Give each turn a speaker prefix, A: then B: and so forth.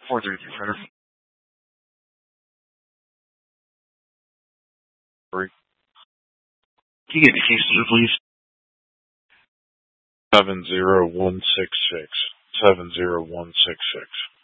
A: 433 printer. 3. Can you get the case number, please? 70166. 70166.